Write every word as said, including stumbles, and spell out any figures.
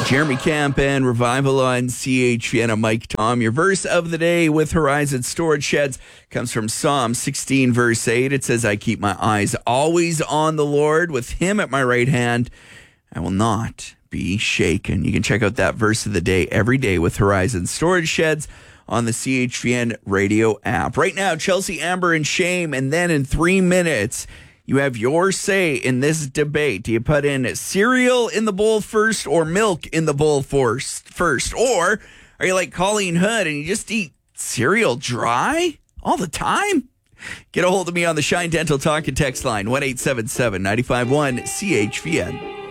Jeremy Camp and Revival on C H V N. I'm Mike Tom. Your verse of the day with Horizon Storage Sheds comes from Psalm sixteen, verse eight. It says, I keep my eyes always on the Lord. With him at my right hand, I will not be shaken. You can check out that verse of the day every day with Horizon Storage Sheds on the C H V N radio app. Right now, Chelsea, Amber, and Shame. And then in three minutes, you have your say in this debate. Do you put in cereal in the bowl first or milk in the bowl first? First, or are you like Colleen Hood and you just eat cereal dry all the time? Get a hold of me on the Shine Dental Talk and Text line, one eight seven seven, nine five one, C H V N.